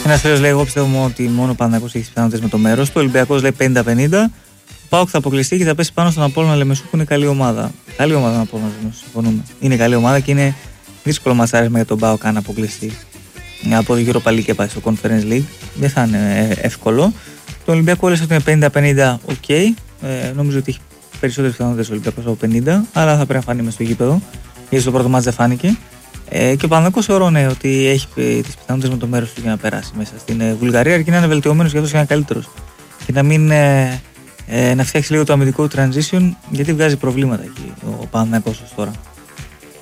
Ένας φίλος λέει: εγώ πιστεύω ότι μόνο ο Παναθηναϊκός έχει τις πιθανότητες με το μέρος του. Ο Ολυμπιακός λέει 50-50. Ο ΠΑΟΚ θα αποκλειστεί και θα πέσει πάνω στον Απόλλωνα Λεμεσού που είναι καλή ομάδα. Καλή ομάδα να Απόλλωνα Λεμεσού, συμφωνούμε. Είναι καλή ομάδα και είναι δύσκολο ματσάρισμα για τον ΠΑΟΚ αν αποκλειστεί από το Europa League και πάει στο Conference League. Δεν θα είναι εύκολο. Το Ολυμπιακό όλες ότι είναι 50-50, ok. Νομίζω ότι έχει περισσότερες πιθανότητες ο Ολυμπιακός από 50, αλλά θα πρέπει να φανεί μες στο γήπεδο. Γιατί στο πρώτο μάτς δεν φάνηκε. Και ο Παναθηναϊκός θεωρώ ότι έχει τις πιθανότητες με το μέρος του για να περάσει μέσα στην Βουλγαρία, αρκεί να είναι βελτιωμένος και αυτός και να είναι καλύτερος. Και να μην να φτιάξει λίγο το αμυντικό transition, γιατί βγάζει προβλήματα εκεί ο Παναθηναϊκός ως τώρα.